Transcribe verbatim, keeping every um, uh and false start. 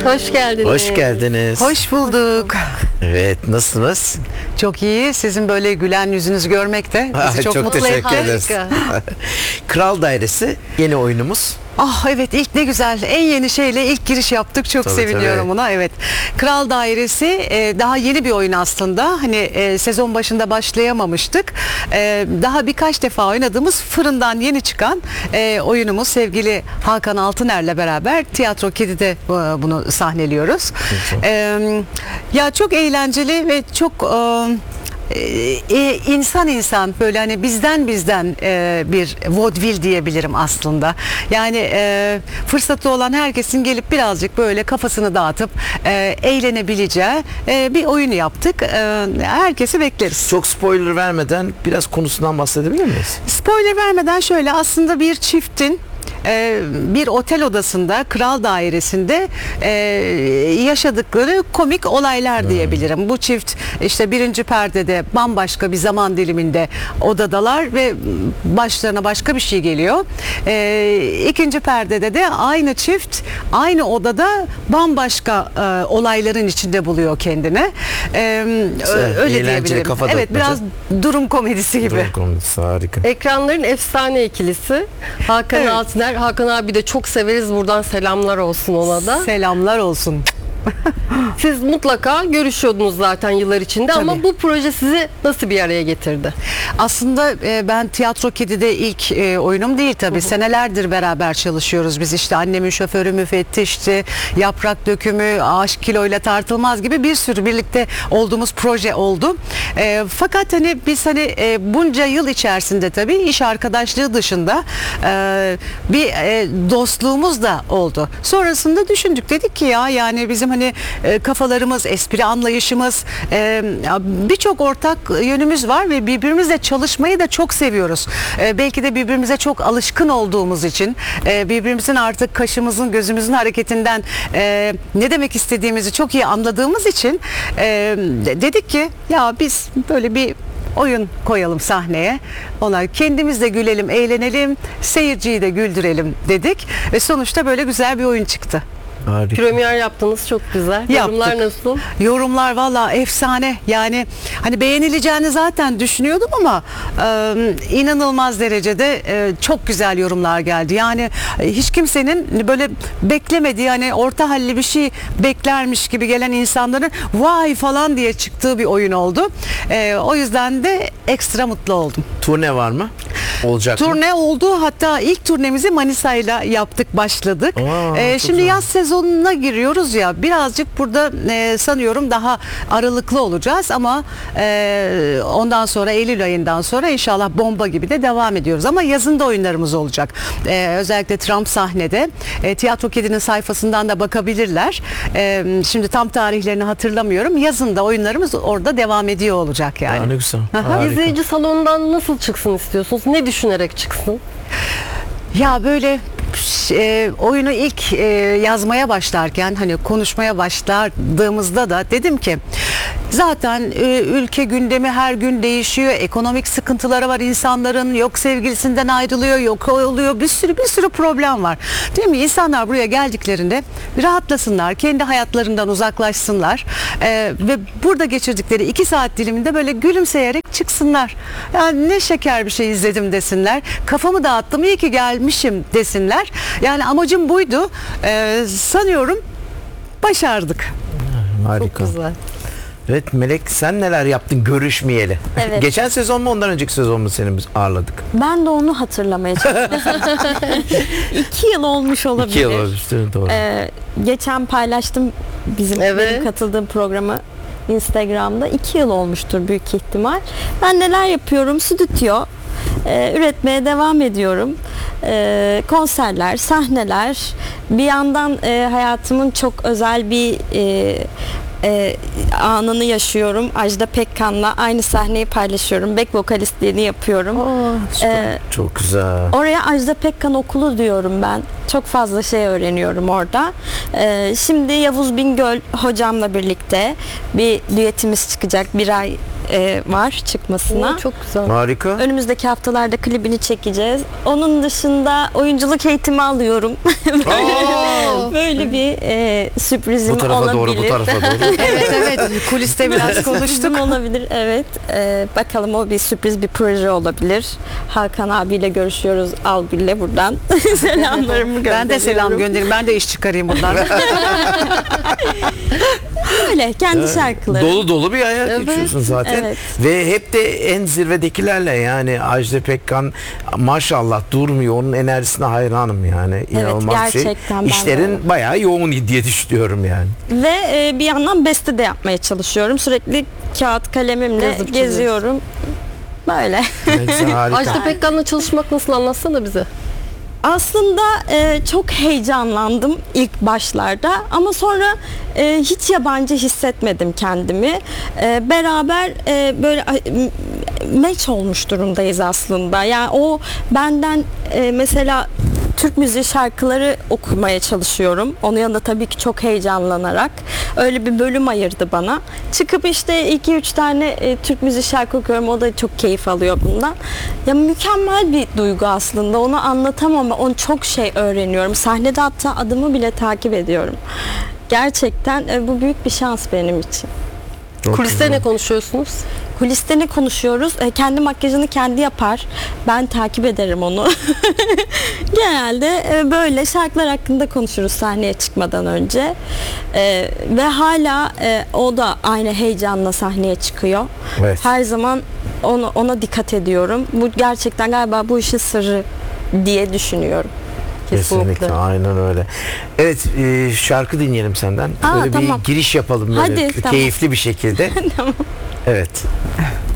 Hoş geldiniz. Hoş geldiniz. Hoş bulduk. Evet, nasılsınız? Çok iyi. Sizin böyle gülen yüzünüzü görmek de bizi Ah, çok, çok mutlu teşekkür etti. ederiz. Kral Dairesi yeni oyunumuz. Ah evet, ilk ne güzel. En yeni şeyle ilk giriş yaptık. Çok Tabii, seviniyorum tabii. buna. Evet. Kral Dairesi e, daha yeni bir oyun aslında. Hani e, sezon başında başlayamamıştık. E, daha birkaç defa oynadığımız, fırından yeni çıkan e, oyunumuz. Sevgili Hakan Altıner'le beraber Tiyatro Kedi'de e, bunu sahneliyoruz. E, ya çok eğlenceli ve çok e, Ee, insan insan böyle hani bizden bizden e, bir vaudeville diyebilirim aslında. Yani e, fırsatı olan herkesin gelip birazcık böyle kafasını dağıtıp e, eğlenebileceği e, bir oyun yaptık. E, herkesi bekleriz. Çok spoiler vermeden biraz konusundan bahsedebilir miyiz? Spoiler vermeden şöyle, aslında bir çiftin Ee, bir otel odasında, kral dairesinde e, yaşadıkları komik olaylar diyebilirim. Bu çift işte birinci perdede bambaşka bir zaman diliminde odadalar ve başlarına başka bir şey geliyor. Ee, ikinci perdede de aynı çift aynı odada bambaşka e, olayların içinde buluyor kendini. Ee, Güzel, öyle eğlenceli, diyebilirim. kafa Evet, dağıtmaca. biraz durum komedisi gibi. Durum komedisi, harika. Ekranların efsane ikilisi Hakan Evet. Altıner. Hakan abi de çok severiz. Buradan selamlar olsun ona da. Selamlar olsun. Siz mutlaka görüşüyordunuz zaten yıllar içinde, ama Tabii. bu proje sizi nasıl bir araya getirdi? Aslında e, ben Tiyatro Kedi'de ilk e, oyunum değil tabii. Hı hı. Senelerdir beraber çalışıyoruz biz, işte Annemin Şoförü, Müfettişti, Yaprak Dökümü, Aşk Kiloyla Tartılmaz gibi bir sürü birlikte olduğumuz proje oldu. E, fakat hani biz hani e, bunca yıl içerisinde tabii iş arkadaşlığı dışında e, bir e, dostluğumuz da oldu. Sonrasında düşündük, dedik ki ya yani bizim hani e, kafalarımız, espri anlayışımız, e, birçok ortak yönümüz var ve birbirimizle çalışmayı da çok seviyoruz. E, belki de birbirimize çok alışkın olduğumuz için, e, birbirimizin artık kaşımızın, gözümüzün hareketinden e, ne demek istediğimizi çok iyi anladığımız için e, dedik ki ya biz böyle bir oyun koyalım sahneye. Ona kendimiz de gülelim, eğlenelim, seyirciyi de güldürelim dedik ve sonuçta böyle güzel bir oyun çıktı. Harika. Premier yaptınız, çok güzel. Yaptık. Yorumlar nasıl? Yorumlar valla efsane. Yani hani beğenileceğini zaten düşünüyordum ama e, inanılmaz derecede e, çok güzel yorumlar geldi. Yani e, hiç kimsenin böyle beklemediği, hani orta halli bir şey beklermiş gibi gelen insanların vay falan diye çıktığı bir oyun oldu. E, o yüzden de ekstra mutlu oldum. Turne var mı? Olacak mı? Turne oldu. Hatta ilk turnemizi Manisa'yla yaptık, başladık. Aa, Ee, çok şimdi güzel. yaz sezonuna giriyoruz ya, birazcık burada e, sanıyorum daha aralıklı olacağız ama e, ondan sonra Eylül ayından sonra inşallah bomba gibi de devam ediyoruz. Ama yazın da oyunlarımız olacak. E, özellikle Trump sahnede. E, Tiyatro Kedi'nin sayfasından da bakabilirler. E, şimdi tam tarihlerini hatırlamıyorum. Yazın da oyunlarımız orada devam ediyor olacak yani. Aa, ne güzel. Aha. Harika. İzleyici salondan nasıl çıksın istiyorsunuz? Ne düşünerek çıksın? Ya böyle e, oyunu ilk e, yazmaya başlarken, hani konuşmaya başladığımızda da dedim ki zaten e, ülke gündemi her gün değişiyor. Ekonomik sıkıntıları var insanların. Yok sevgilisinden ayrılıyor, yok oluyor. Bir sürü bir sürü problem var. Değil mi? İnsanlar buraya geldiklerinde bir rahatlasınlar. Kendi hayatlarından uzaklaşsınlar. E, ve burada geçirdikleri iki saat diliminde böyle gülümseyerek çıksınlar. Yani ne şeker bir şey izledim desinler. Kafamı dağıttım, iyi ki gelmişim desinler. Yani amacım buydu. E, sanıyorum başardık. Harika. Çok güzel. Evet Melek, sen neler yaptın görüşmeyeli? Evet. Geçen sezon mu, ondan önceki sezon mu seni biz ağırladık? Ben de onu hatırlamaya çalışıyorum. İki yıl olmuş olabilir. İki yıl olmuştu, doğru. Ee, geçen paylaştım bizim Evet. benim katıldığım programı Instagram'da. iki yıl olmuştur büyük ihtimal. Ben neler yapıyorum? Stüdyo. Ee, üretmeye devam ediyorum. Ee, konserler, sahneler. Bir yandan e, hayatımın çok özel bir e, e, anını yaşıyorum. Ajda Pekkan'la aynı sahneyi paylaşıyorum. Back vokalistliğini yapıyorum. Ee, Çok güzel. Oraya Ajda Pekkan Okulu diyorum ben. Çok fazla şey öğreniyorum orada. Ee, şimdi Yavuz Bingöl hocamla birlikte bir düetimiz çıkacak. Bir ay e, var çıkmasına. Oo, çok güzel. Harika. Önümüzdeki haftalarda klibini çekeceğiz. Onun dışında oyunculuk eğitimi alıyorum. böyle, Aa! böyle Böyle bir e, sürprizim Bu tarafa olabilir. doğru, bu tarafa doğru. Evet evet kuliste biraz konuştuk. Sürprizim olabilir, evet. E, bakalım, o bir sürpriz bir proje olabilir. Hakan abiyle görüşüyoruz. Algül'le buradan selamlarımı gönderiyorum. Ben de selam göndereyim. Ben de iş çıkarayım bundan. Öyle kendi şarkıları. Dolu dolu bir hayat Evet, geçiyorsun zaten. evet. Ve hep de en zirvedekilerle, yani Ajda Pekkan maşallah durmuyor. Onun enerjisine hayranım yani. İnanılmaz şey. gerçekten ben de İşlerin öyle. bayağı yoğun diye düşünüyorum yani. Ve e, bir yandan beste de yapmaya çalışıyorum. Sürekli kağıt kalemimle Yazıp çiziyorsun. geziyorum. Böyle. Neyse, harika. Ajda Pekkan'la çalışmak nasıl, anlatsana bize. Aslında e, çok heyecanlandım ilk başlarda ama sonra e, hiç yabancı hissetmedim kendimi. E, beraber e, böyle m- match olmuş durumdayız aslında. Yani o benden e, mesela Türk müziği şarkıları okumaya çalışıyorum. Onun yanında tabii ki çok heyecanlanarak öyle bir bölüm ayırdı bana. Çıkıp işte iki üç tane e, Türk müziği şarkı okuyorum. O da çok keyif alıyor bundan. Ya mükemmel bir duygu aslında. Onu anlatamam ama onu çok şey öğreniyorum. Sahnede hatta adımı bile takip ediyorum. Gerçekten e, bu büyük bir şans benim için. Çok Kuliste güzel. ne konuşuyorsunuz? Kuliste ne konuşuyoruz? E, kendi makyajını kendi yapar. Ben takip ederim onu. Genelde e, böyle şarkılar hakkında konuşuruz sahneye çıkmadan önce. E, ve hala e, o da aynı heyecanla sahneye çıkıyor. Evet. Her zaman ona, ona dikkat ediyorum. Bu gerçekten galiba bu işin sırrı diye düşünüyorum. Kesinlikle. Kesinlikle. Aynen öyle. Evet, e, şarkı dinleyelim senden. Aa, Böyle tamam. bir giriş yapalım böyle Hadi, tamam. keyifli bir şekilde. Tamam. Evet.